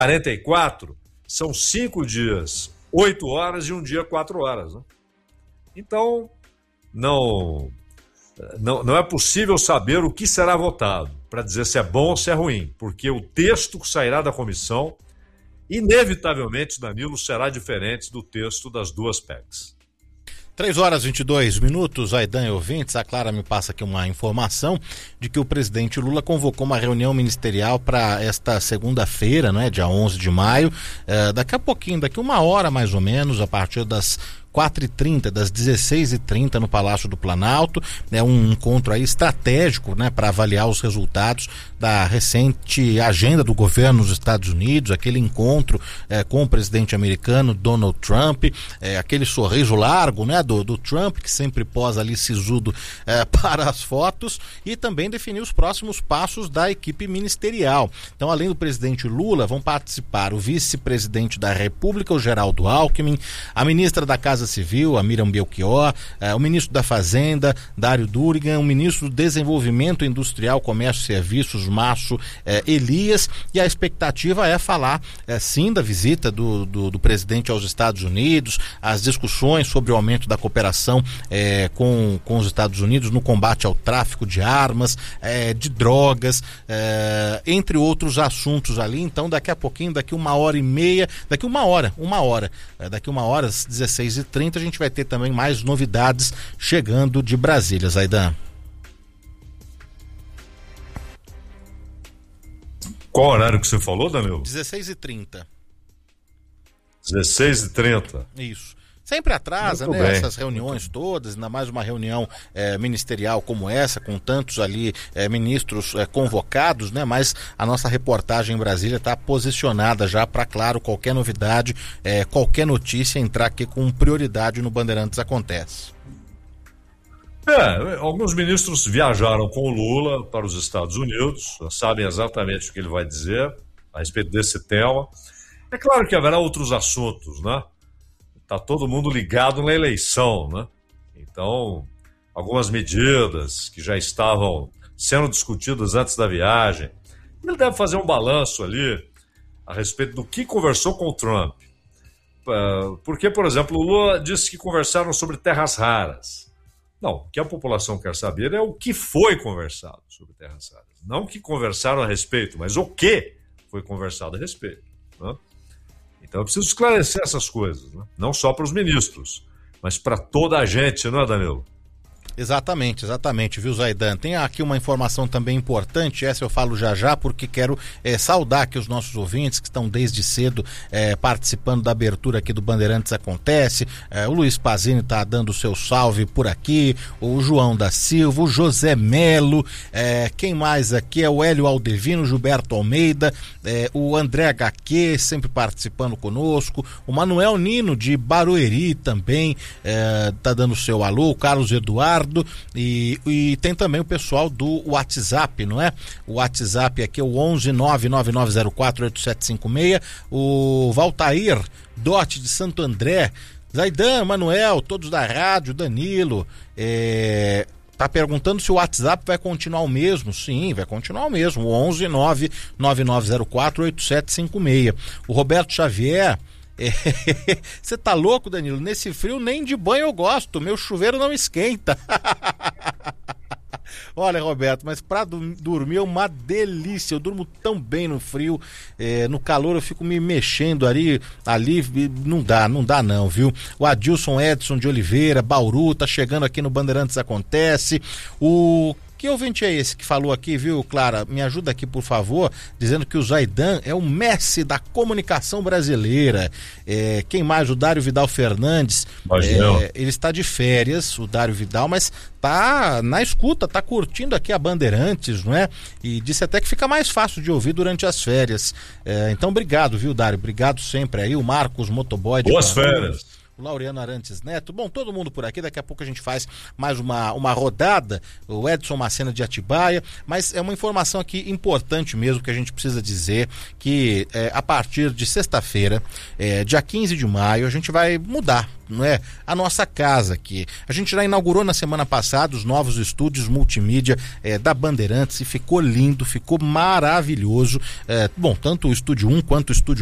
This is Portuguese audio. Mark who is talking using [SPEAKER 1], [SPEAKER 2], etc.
[SPEAKER 1] 44 são 5 dias, 8 horas e um dia 4 horas. Né? Então, não é possível saber o que será votado para dizer se é bom ou se é ruim, porque o texto que sairá da comissão, inevitavelmente, Danilo, será diferente do texto das duas PECs.
[SPEAKER 2] 3h22, Aidan e ouvintes, a Clara me passa aqui uma informação de que o presidente Lula convocou uma reunião ministerial para esta segunda-feira, né, dia 11 de maio, daqui a pouquinho, daqui uma hora mais ou menos, a partir das 4h30, das 16h30 no Palácio do Planalto. É um encontro aí estratégico, né, para avaliar os resultados da recente agenda do governo nos Estados Unidos, aquele encontro com o presidente americano Donald Trump, aquele sorriso largo, né, do Trump, que sempre posa ali sisudo para as fotos, e também definir os próximos passos da equipe ministerial. Então, além do presidente Lula, vão participar o vice-presidente da República, o Geraldo Alckmin, a ministra da Casa Civil, a Miriam Belchior, o ministro da Fazenda, Dário Durigan, o ministro do Desenvolvimento Industrial, Comércio e Serviços, Márcio Elias, e a expectativa é falar, sim, da visita do presidente aos Estados Unidos, as discussões sobre o aumento da cooperação com os Estados Unidos no combate ao tráfico de armas, de drogas, entre outros assuntos ali. Então, daqui a pouquinho, daqui uma hora e meia, daqui uma hora, às 16h30, a gente vai ter também mais novidades chegando de Brasília, Zaidan.
[SPEAKER 1] Qual horário que você falou, Danilo?
[SPEAKER 2] 16h30.
[SPEAKER 1] 16h30.
[SPEAKER 2] Isso. Sempre atrasa,
[SPEAKER 1] Muito
[SPEAKER 2] né?
[SPEAKER 1] bem.
[SPEAKER 2] Essas reuniões todas, ainda mais uma reunião ministerial como essa, com tantos ali ministros convocados, né? Mas a nossa reportagem em Brasília está posicionada já para, claro, qualquer novidade, qualquer notícia entrar aqui com prioridade no Bandeirantes Acontece.
[SPEAKER 1] Alguns ministros viajaram com o Lula para os Estados Unidos, já sabem exatamente o que ele vai dizer a respeito desse tema. É claro que haverá outros assuntos, né? Está todo mundo ligado na eleição, né? Então, algumas medidas que já estavam sendo discutidas antes da viagem. Ele deve fazer um balanço ali a respeito do que conversou com o Trump. Porque, por exemplo, o Lula disse que conversaram sobre terras raras. Não, o que a população quer saber é o que foi conversado sobre terras raras. Não o que conversaram a respeito, mas o que foi conversado a respeito, né? Então eu preciso esclarecer essas coisas, né? Não só para os ministros, mas para toda a gente, não é, Danilo?
[SPEAKER 2] Exatamente, viu, Zaidan? Tem aqui uma informação também importante, essa eu falo já, porque quero saudar aqui os nossos ouvintes que estão desde cedo participando da abertura aqui do Bandeirantes Acontece. O Luiz Pazini está dando o seu salve por aqui, o João da Silva, o José Melo, quem mais aqui? É o Hélio Aldevino, o Gilberto Almeida, o André HQ sempre participando conosco, o Manuel Nino de Barueri também está dando o seu alô, o Carlos Eduardo, e tem também o pessoal do WhatsApp, não é? O WhatsApp aqui é o 11 999048756, o Valtair Dote de Santo André, Zaidan, Manuel, todos da rádio, Danilo, tá perguntando se o WhatsApp vai continuar o mesmo. Sim, vai continuar o mesmo, o 11 999048756. O Roberto Xavier, você tá louco, Danilo? Nesse frio nem de banho eu gosto, meu chuveiro não esquenta. Olha, Roberto, mas para dormir é uma delícia, eu durmo tão bem no frio, no calor eu fico me mexendo ali não dá não, viu? O Adilson Edson de Oliveira, Bauru, tá chegando aqui no Bandeirantes Acontece. Que ouvinte é esse que falou aqui, viu, Clara? Me ajuda aqui, por favor, dizendo que o Zaidan é o Messi da comunicação brasileira. Quem mais? O Dário Vidal Fernandes. Ele está de férias, o Dário Vidal, mas tá na escuta, tá curtindo aqui a Bandeirantes, não é? E disse até que fica mais fácil de ouvir durante as férias. Então, obrigado, viu, Dário? Obrigado sempre aí. O Marcos Motoboy.
[SPEAKER 1] Boas férias.
[SPEAKER 2] Laureano Arantes Neto. Bom, todo mundo por aqui, daqui a pouco a gente faz mais uma rodada, o Edson Macena de Atibaia, mas é uma informação aqui importante mesmo que a gente precisa dizer, que a partir de sexta-feira, dia 15 de maio, a gente vai mudar, não é? A nossa casa aqui. A gente já inaugurou na semana passada os novos estúdios multimídia da Bandeirantes e ficou lindo, ficou maravilhoso. Bom, tanto o Estúdio 1 quanto o Estúdio